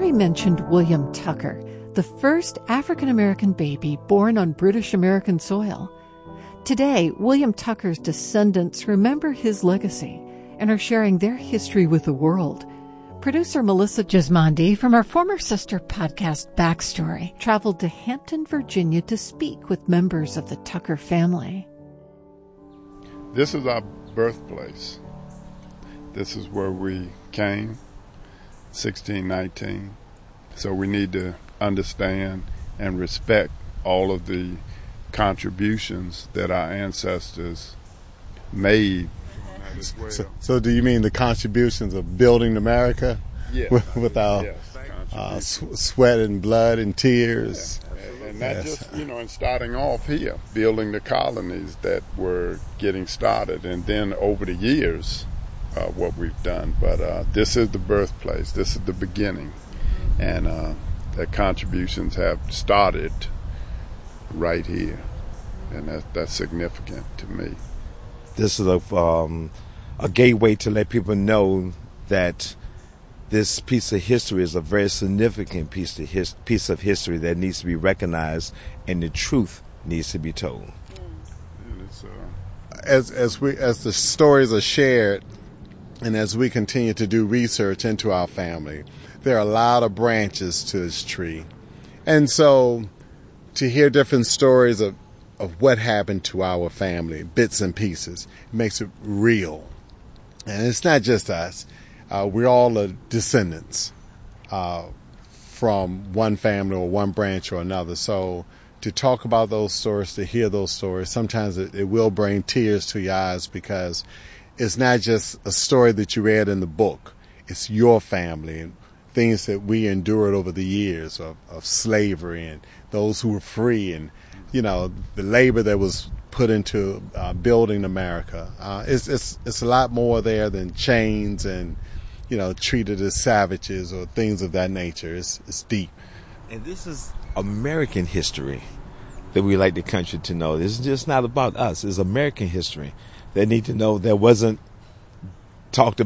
Mary mentioned William Tucker, the first African-American baby born on British American soil. Today, William Tucker's descendants remember his legacy and are sharing their history with the world. Producer Melissa Gismondi from our former sister podcast Backstory traveled to Hampton, Virginia to speak with members of the Tucker family. This is our birthplace. This is where we came, 1619. So we need to understand and respect all of the contributions that our ancestors made. So do you mean the contributions of building America? Yes. with our sweat and blood and tears? And not just, in starting off here, building the colonies that were getting started, and then over the years, what we've done. But this is the birthplace. This is the beginning. And the contributions have started right here. And that's significant to me. This is a gateway to let people know that this piece of history is a very significant piece of history that needs to be recognized, and the truth needs to be told. And it's, as the stories are shared, and as we continue to do research into our family, there are a lot of branches to this tree, and so to hear different stories of what happened to our family, bits and pieces, it makes it real. And it's not just us. We're all the descendants from one family or one branch or another. So to talk about those stories, to hear those stories, sometimes it will bring tears to your eyes, because it's not just a story that you read in the book. It's your family and things that we endured over the years of slavery and those who were free, and the labor that was put into building America. It's a lot more there than chains and treated as savages or things of that nature. It's deep. And this is American history that we like the country to know. This is just not about us. It's American history. They need to know that wasn't talked about